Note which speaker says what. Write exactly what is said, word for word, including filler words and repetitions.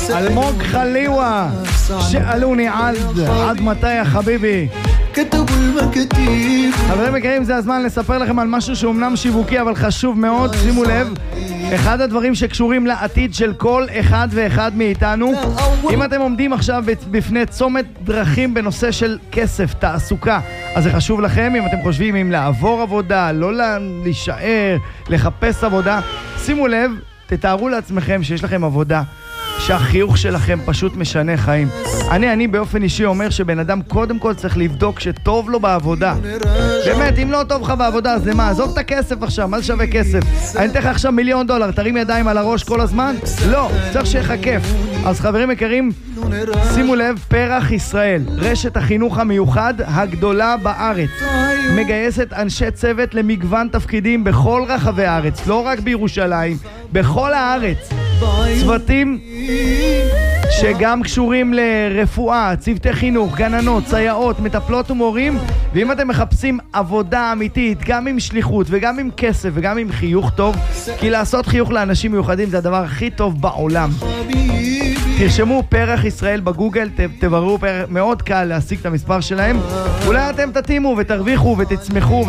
Speaker 1: אלמוג חליווה, שאלוני עד, עד מתי יא חביבי. חברים יקרים, זה הזמן לספר לכם על משהו שאומנם שיווקי אבל חשוב מאוד. שימו לב, אחד הדברים שקשורים לעתיד של כל אחד ואחד מאיתנו. אם אתם עומדים עכשיו בפני צומת דרכים בנושא של כסף, תעסוקה, אז זה חשוב לכם. אם אתם חושבים אם לעבור עבודה, לא להישאר, לחפש עבודה, שימו לב, תתארו לעצמכם שיש לכם עבודה שהחיוך שלכם פשוט משנה חיים. אני, אני באופן אישי אומר שבן אדם קודם כל צריך לבדוק שטוב לו בעבודה. באמת, אם לא טוב לך בעבודה, אז מה? עזוב את הכסף עכשיו, מה זה שווה כסף? אני אתן לך עכשיו מיליון דולר, תרים ידיים על הראש כל הזמן? לא, צריך שיהיה כיף. אז חברים יקרים, שימו לב, פרח ישראל, רשת החינוך המיוחד הגדולה בארץ, מגייסת אנשי צוות למגוון תפקידים בכל רחבי הארץ, לא רק בירושלים, בכל הארץ. צוותים שגם קשורים לרפואה, צוותי חינוך, גננות, סייעות, מטפלות ומורים. ואם אתם מחפשים עבודה אמיתית, גם עם שליחות וגם עם כסף וגם עם חיוך טוב, כי לעשות חיוך לאנשים מיוחדים זה הדבר הכי טוב בעולם. תרשמו פרח ישראל בגוגל, תבררו פרח, מאוד קל להשיג את המספר שלהם. אולי אתם תתאימו ותרוויחו ותצמחו